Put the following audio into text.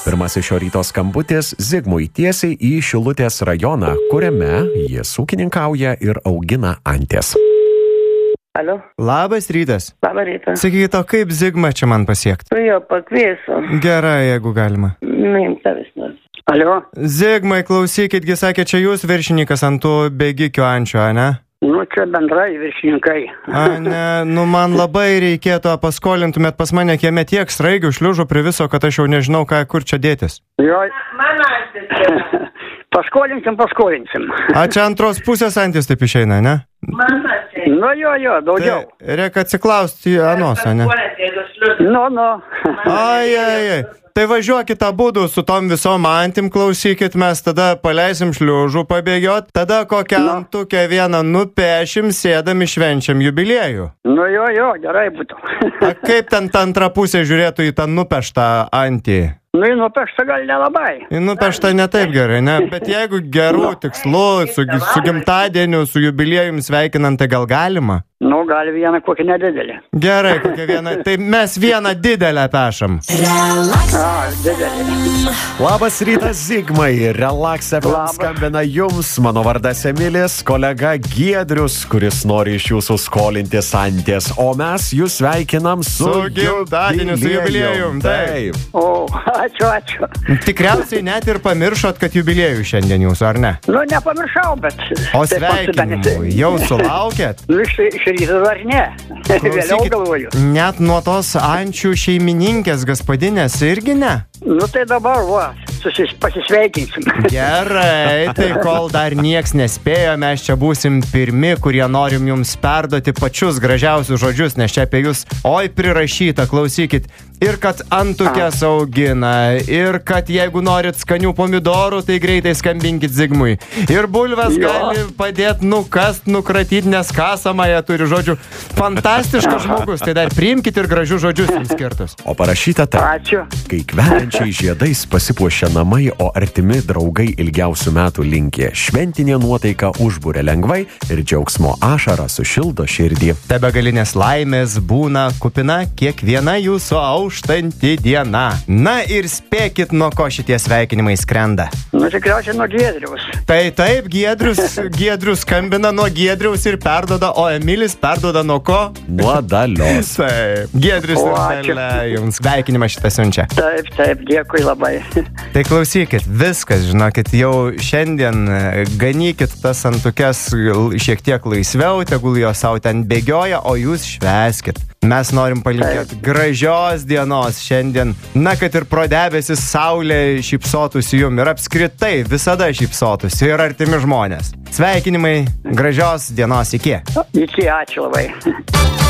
Pirmasis šio ryto skambutis Zigmui tiesiai į Šilutės rajoną, kuriame jis ūkininkauja ir augina antis. Alio. Labas rytas. Labą rytą. Sakykit, o kaip Zigmą čia man pasiekti? Tu jo pakviesiu. Gerai, jeigu galima. Nuim tavęs nors. Alio. Zigmai, klausykitgi, sakė, čia jūs viršininkas ant tų bėgikių ančių, ne? Nu, čia bendrai viršininkai. Ne, man labai reikėtų, paskolintumėt pas mane kieme tiek sraigių šliužų priviso, kad aš jau nežinau, kur čia dėtis. Jo. Man antis. Paskolinsim. A čia antros pusės antis taip išeina, ne? Man antis. Nu, jo, daugiau. Tai reikia atsiklausti anos, ne? Nu. Ai. Tai važiuokit abudu su tom visom antim, klausykit, mes tada paleisim šliužų pabėgiot, tada kokią antukę vieną nupešim, sėdami švenčiam jubiliejų. Nu jo, gerai būtų. A kaip ten ta antra pusė žiūrėtų į tą nupeštą antį? Nu, į nupeštą gal nelabai. Į nupeštą ne taip gerai, ne? Bet jeigu gerų tikslų, su gimtadieniu, su jubiliejum sveikinant, tai gal galima? Nu, gali vieną kokį nedidelį. Gerai, kokią vieną. Tai mes vieną didelę pešam. Didelį. Labas rytas, Zigmai. Relax FM skambina jums. Mano vardas Emilis, kolega Giedrius, kuris nori iš jūsų skolintis anties. O mes jūs sveikinam su gimtadieniu, su jubiliejum. Taip. O, ačiū. Tikriausiai net ir pamiršot, kad jubiliejų šiandien jūsų, ar ne? Nu, nepamiršau, bet... O sveikinimų jau sulaukėt? Nu, iš ryto dar ne. Vėliau galvoju. Net nuo tos ančių šeimininkės gaspadinės irgi ne? Nu, tai dabar, pasisveikinsim. Gerai, tai kol dar nieks nespėjo, mes čia būsim pirmi, kurie norim jums perduoti pačius gražiausius žodžius, nes čia apie jūs, prirašyta, klausykit. Ir kad antukės augina, ir kad jeigu norit skanių pomidorų, tai greitai skambinkit Zigmui. Ir bulves gali padėti nukast, nukratyti, nes kasamąją turi, žodžiu, fantastiškas žmogus. Tai dar priimkit ir gražius žodžius jums skirtus. O parašyta tai, ačiū. Kai kvepiančiai žiedais pasipuošia namai, o artimi draugai ilgiausių metų linkė. Šventinė nuotaika užbūrė lengvai ir džiaugsmo ašara sušildo širdį. Begalinės laimės būna kupina kiekviena jūsų auštanti diena. Na ir spėkit, nuo ko šitie sveikinimai skrenda. Nu, tikriausiai nuo Giedriaus. Tai taip, Giedrius skambina nuo Giedriaus ir perduoda, o Emilis perduoda nuo ko? Nuo Dalios. Taip, Giedrius ir Dalia, jums sveikinimą šitą siunčia. Taip, dėkui labai. Tai klausykit, viskas, žinokit, jau šiandien ganykit tas antukės šiek tiek laisviau, tegul jos savo ten bėgioja, o jūs švęskit. Mes norim palinkėti gražios dienos šiandien. Na, kad ir pro debesis saulė šypsotųsi jum ir apskritai visada šypsotųsi ir artimi žmonės. Sveikinimai, gražios dienos, iki. Iki, ačiū labai.